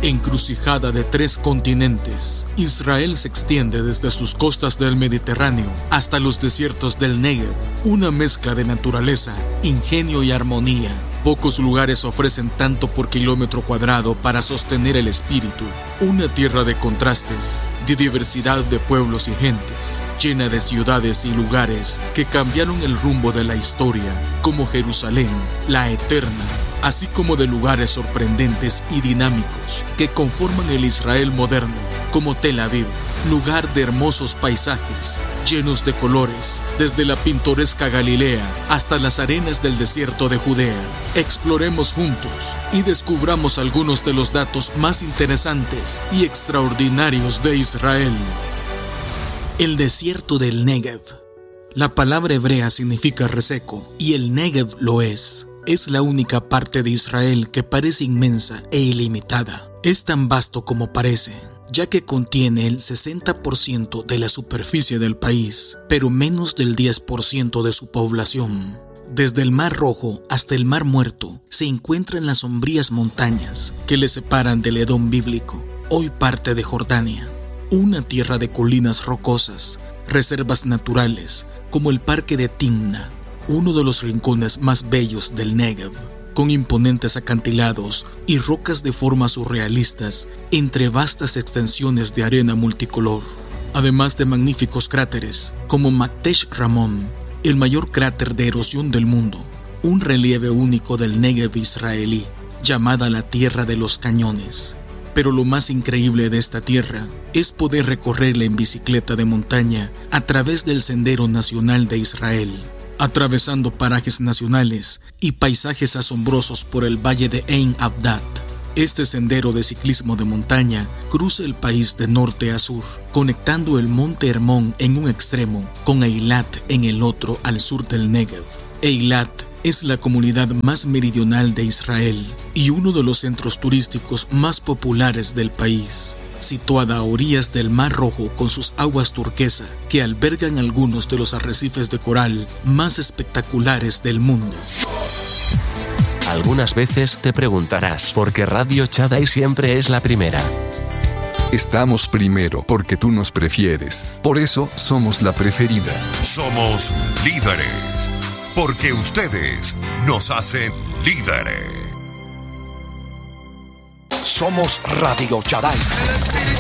Encrucijada de 3 continentes, Israel se extiende desde sus costas del Mediterráneo hasta los desiertos del Negev, una mezcla de naturaleza, ingenio y armonía. Pocos lugares ofrecen tanto por kilómetro cuadrado para sostener el espíritu. Una tierra de contrastes, de diversidad de pueblos y gentes, llena de ciudades y lugares que cambiaron el rumbo de la historia, como Jerusalén, la eterna, así como de lugares sorprendentes y dinámicos que conforman el Israel moderno, como Tel Aviv, lugar de hermosos paisajes, llenos de colores, desde la pintoresca Galilea hasta las arenas del desierto de Judea. Exploremos juntos y descubramos algunos de los datos más interesantes y extraordinarios de Israel. El desierto del Negev. La palabra hebrea significa reseco, y el Negev lo es. Es la única parte de Israel que parece inmensa e ilimitada. Es tan vasto como parece, ya que contiene el 60% de la superficie del país, pero menos del 10% de su población. Desde el Mar Rojo hasta el Mar Muerto se encuentran las sombrías montañas que le separan del Edom bíblico, hoy parte de Jordania. Una tierra de colinas rocosas, reservas naturales, como el Parque de Timna, uno de los rincones más bellos del Negev, con imponentes acantilados y rocas de formas surrealistas entre vastas extensiones de arena multicolor, además de magníficos cráteres como Maktesh Ramon, el mayor cráter de erosión del mundo, un relieve único del Negev israelí, llamada la Tierra de los Cañones. Pero lo más increíble de esta tierra es poder recorrerla en bicicleta de montaña a través del Sendero Nacional de Israel, atravesando parajes nacionales y paisajes asombrosos por el valle de Ein Avdat. Este sendero de ciclismo de montaña cruza el país de norte a sur, conectando el monte Hermón en un extremo con Eilat en el otro al sur del Negev. Eilat es la comunidad más meridional de Israel y uno de los centros turísticos más populares del país, situada a orillas del Mar Rojo con sus aguas turquesa que albergan algunos de los arrecifes de coral más espectaculares del mundo. Algunas veces te preguntarás por qué Radio Shaddai siempre es la primera. Estamos primero porque tú nos prefieres. Por eso somos la preferida. Somos líderes porque ustedes nos hacen líderes. Somos Radio Shaddai.